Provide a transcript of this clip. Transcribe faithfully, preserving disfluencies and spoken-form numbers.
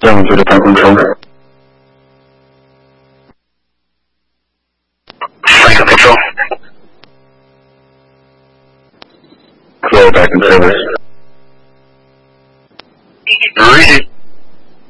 任务组的办公中。Flight control. Clear back and service.